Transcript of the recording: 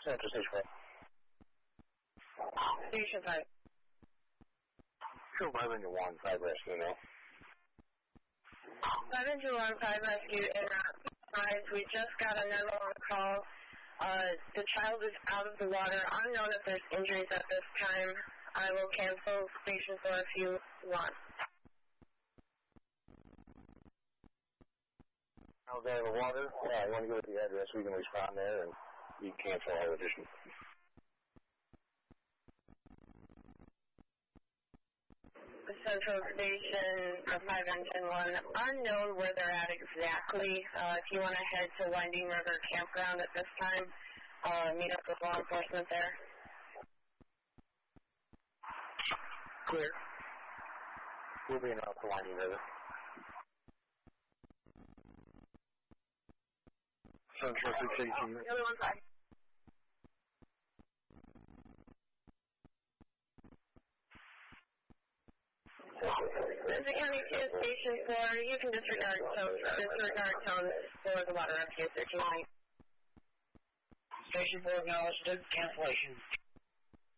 Central Station 5. Station 5. Show 5 into 1, 5 rescue now. 5 into 1, 5 rescue, and we just got another one call. The child is out of the water. Unknown if there's injuries at this time. I will cancel Station 4 if you want. Out there in the water? Yeah, you want to go to the address, we can respond there, and you can cancel all addition. Central Station 5 Engine 1, unknown where they're at exactly. If you want to head to Winding River Campground at this time, meet up with law enforcement there. Clear. We'll be out to Winding River. Central 618. The other one's fine. There's a County 2 Station 4. You can disregard tones for the water up here, 13 line. Station 4 acknowledged cancellation.